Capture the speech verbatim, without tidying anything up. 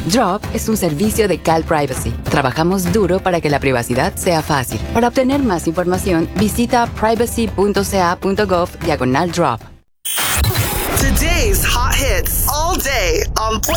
Drop es un servicio de Cal Privacy. Trabajamos duro para que la privacidad sea fácil. Para obtener más información, visita privacy.ca.gov diagonal drop. Today's hot hits all day on Play